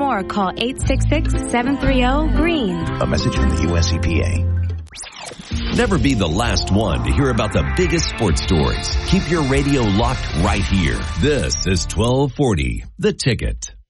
more, call 866-730-GREEN. A message from the U.S. EPA. Never be the last one to hear about the biggest sports stories. Keep your radio locked right here. This is 1240, The Ticket.